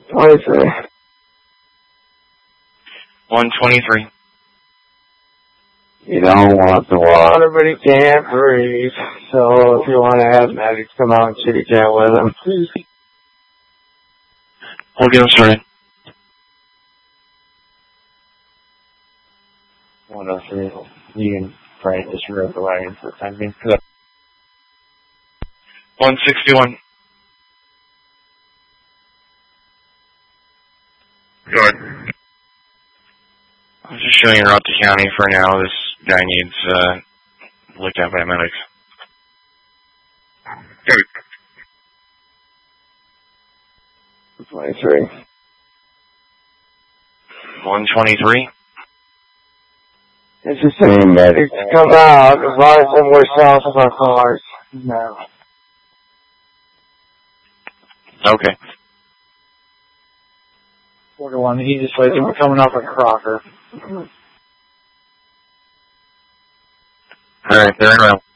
23. 123. You don't want the water, but he can't breathe. So if you want to have medics come out and chitty chat with him, We'll get him started. 103. You can pray this road the wagon for the time being. 161. Go ahead. I'm just showing you around the county for now. This guy needs looked at by medics. Good. 23. 123. It's the same medics. Come out. Advise them we're south of our cars. No. Okay. 41. He just like we're coming off a Crocker. Alright, they're in route.